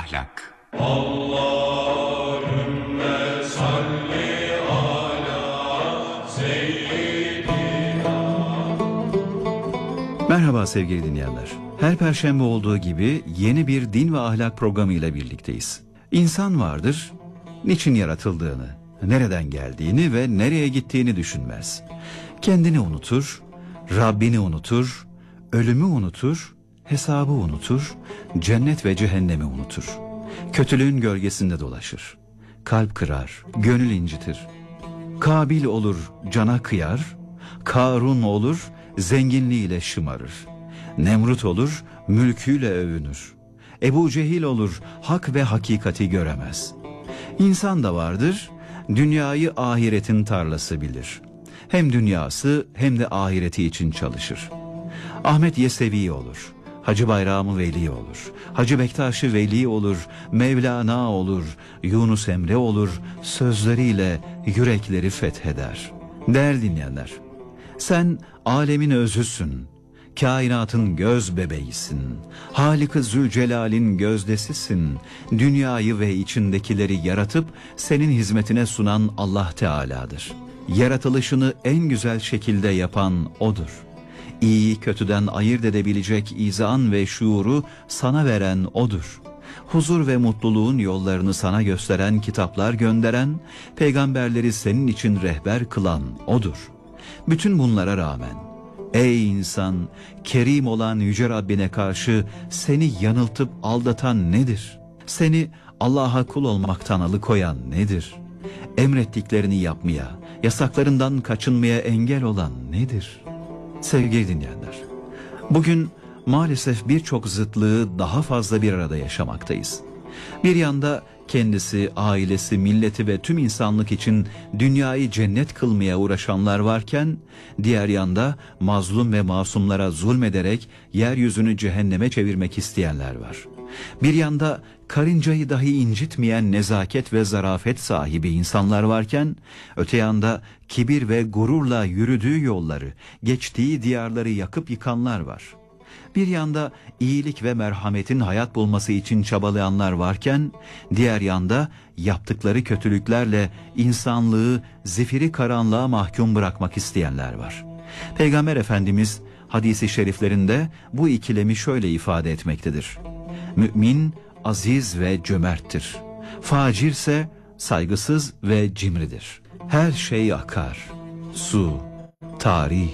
ahlak. Allahümme salli ala seyyidina. Merhaba sevgili dinleyenler. Her perşembe olduğu gibi yeni bir din ve ahlak programıyla birlikteyiz. İnsan vardır, niçin yaratıldığını, nereden geldiğini ve nereye gittiğini düşünmez. Kendini unutur, Rabbini unutur, ölümü unutur, hesabı unutur, cennet ve cehennemi unutur. Kötülüğün gölgesinde dolaşır. Kalp kırar, gönül incitir. Kabil olur, cana kıyar, Karun olur, zenginliğiyle şımarır. Nemrut olur, mülküyle övünür. Ebu Cehil olur, hak ve hakikati göremez. İnsan da vardır, dünyayı ahiretin tarlası bilir. Hem dünyası hem de ahireti için çalışır. Ahmet Yesevi olur, Hacı Bayramı Veli olur, Hacı Bektaş'ı Veli olur, Mevlana olur, Yunus Emre olur, sözleriyle yürekleri fetheder. Değerli dinleyenler, sen alemin özüsün, kainatın göz bebeğisin, Halik-i Zülcelal'in gözdesisin, dünyayı ve içindekileri yaratıp senin hizmetine sunan Allah Teala'dır. Yaratılışını en güzel şekilde yapan O'dur. İyiyi kötüden ayırt edebilecek izan ve şuuru sana veren O'dur. Huzur ve mutluluğun yollarını sana gösteren kitaplar gönderen, peygamberleri senin için rehber kılan O'dur. Bütün bunlara rağmen, ey insan, kerim olan Yüce Rabbine karşı seni yanıltıp aldatan nedir? Seni Allah'a kul olmaktan alıkoyan nedir? Emrettiklerini yapmaya, yasaklarından kaçınmaya engel olan nedir? Sevgili dinleyenler, bugün maalesef birçok zıtlığı daha fazla bir arada yaşamaktayız. Bir yanda kendisi, ailesi, milleti ve tüm insanlık için dünyayı cennet kılmaya uğraşanlar varken, diğer yanda mazlum ve masumlara zulmederek yeryüzünü cehenneme çevirmek isteyenler var. Bir yanda karıncayı dahi incitmeyen nezaket ve zarafet sahibi insanlar varken, öte yanda kibir ve gururla yürüdüğü yolları, geçtiği diyarları yakıp yıkanlar var. Bir yanda iyilik ve merhametin hayat bulması için çabalayanlar varken, diğer yanda yaptıkları kötülüklerle insanlığı zifiri karanlığa mahkum bırakmak isteyenler var. Peygamber Efendimiz hadisi şeriflerinde bu ikilemi şöyle ifade etmektedir. Mümin aziz ve cömerttir. Facirse saygısız ve cimridir. Her şey akar. Su, tarih,